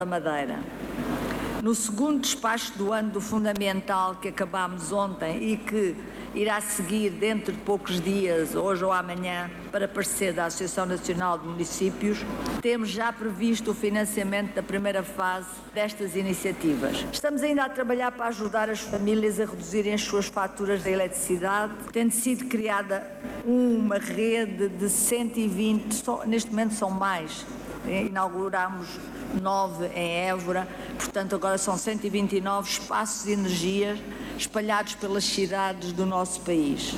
da Madeira. No segundo despacho do ano do Fundamental que acabámos ontem e que irá seguir dentro de poucos dias, hoje ou amanhã, para parecer da Associação Nacional de Municípios, temos já previsto o financiamento da primeira fase destas iniciativas. Estamos ainda a trabalhar para ajudar as famílias a reduzirem as suas faturas de eletricidade, tendo sido criada uma rede de 120, neste momento são mais, inauguramos 9 em Évora, portanto agora são 129 espaços de energia espalhados pelas cidades do nosso país.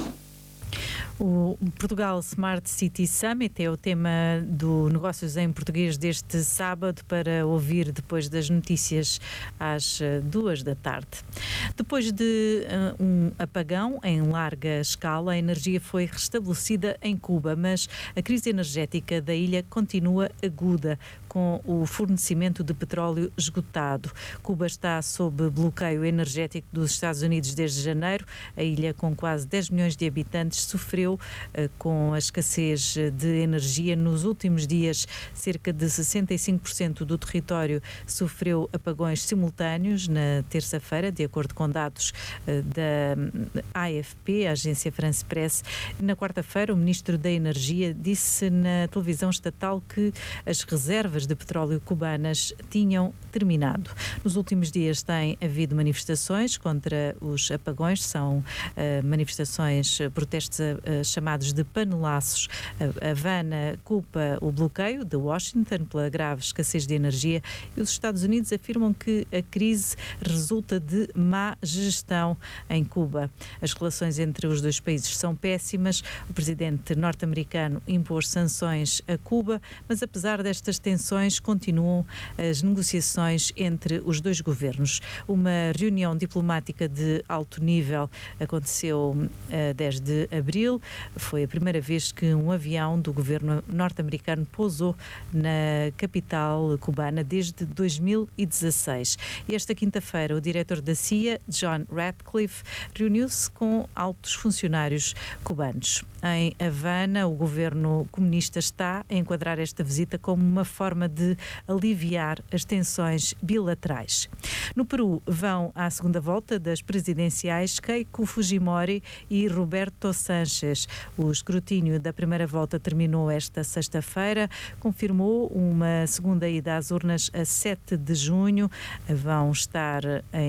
O Portugal Smart City Summit é o tema do Negócios em Português deste sábado, para ouvir depois das notícias às 14h. Depois de um apagão em larga escala, a energia foi restabelecida em Cuba, mas a crise energética da ilha continua aguda, com o fornecimento de petróleo esgotado. Cuba está sob bloqueio energético dos Estados Unidos desde janeiro. A ilha, com quase 10 milhões de habitantes, sofreu com a escassez de energia. Nos últimos dias, cerca de 65% do território sofreu apagões simultâneos na terça-feira, de acordo com dados da AFP, a agência France Press. Na quarta-feira, o ministro da Energia disse na televisão estatal que as reservas de petróleo cubanas tinham terminado. Nos últimos dias tem havido manifestações contra os apagões, são manifestações, protestos chamados de panelaços. A Havana culpa o bloqueio de Washington pela grave escassez de energia e os Estados Unidos afirmam que a crise resulta de má gestão em Cuba. As relações entre os dois países são péssimas. O presidente norte-americano impôs sanções a Cuba, mas apesar destas tensões continuam as negociações entre os dois governos. Uma reunião diplomática de alto nível aconteceu a 10 de abril. Foi a primeira vez que um avião do governo norte-americano pousou na capital cubana desde 2016. E esta quinta-feira, o diretor da CIA, John Ratcliffe, reuniu-se com altos funcionários cubanos. Em Havana, o governo comunista está a enquadrar esta visita como uma forma de aliviar as tensões bilaterais. No Peru, vão à segunda volta das presidenciais Keiko Fujimori e Roberto Sánchez. O escrutínio da primeira volta terminou esta sexta-feira, confirmou uma segunda ida às urnas a 7 de junho. Vão estar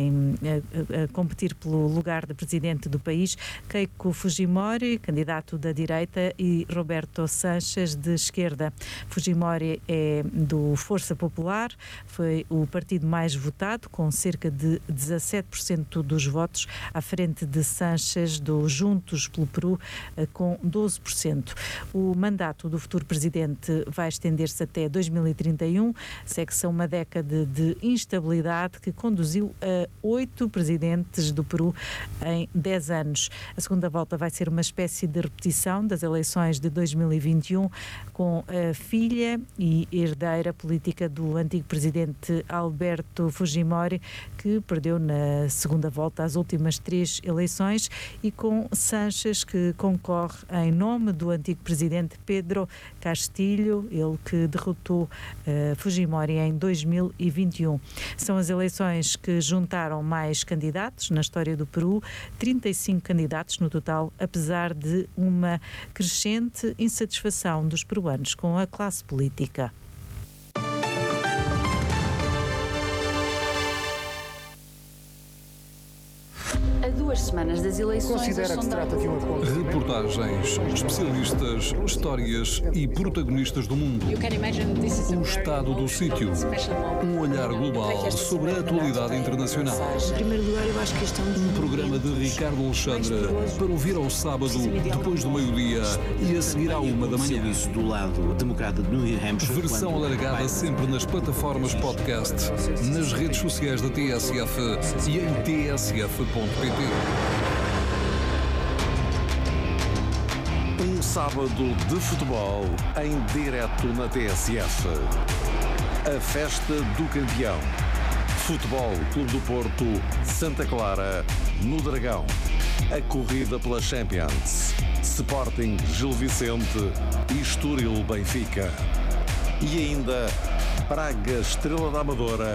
a competir pelo lugar de presidente do país Keiko Fujimori, candidato da direita, e Roberto Sánchez, de esquerda. Fujimori é do Força Popular, foi o partido mais votado, com cerca de 17% dos votos, à frente de Sánchez, do Juntos pelo Peru, com 12%. O mandato do futuro presidente vai estender-se até 2031, segue-se a uma década de instabilidade que conduziu a 8 presidentes do Peru em 10 anos. A segunda volta vai ser uma espécie de repetição das eleições de 2021, com a filha e herdeira política do antigo presidente Alberto Fujimori, que perdeu na segunda volta as últimas 3 eleições, e com Sánchez, que concorre em nome do antigo presidente Pedro Castillo, ele que derrotou Fujimori em 2021. São as eleições que juntaram mais candidatos na história do Peru, 35 candidatos no total, apesar de uma crescente insatisfação dos peruanos com a classe política. A 2 semanas das eleições... Considera que se trata de um acordo... Reportagens, especialistas, histórias e protagonistas do mundo. O estado do sítio. Um olhar global sobre a atualidade internacional. Em primeiro lugar, eu acho que isto é Um programa de Ricardo Alexandre para ouvir ao sábado, depois do meio-dia e a seguir à 1h. Isso do lado democrata de New Hampshire. Versão alargada sempre nas plataformas podcast, nas redes sociais da TSF e em tsf.pt. Um sábado de futebol em direto na TSF. A festa do campeão. Futebol Clube do Porto, Santa Clara, no Dragão. A corrida pela Champions. Sporting Gil Vicente e Estoril Benfica. E ainda Braga, Estrela da Amadora,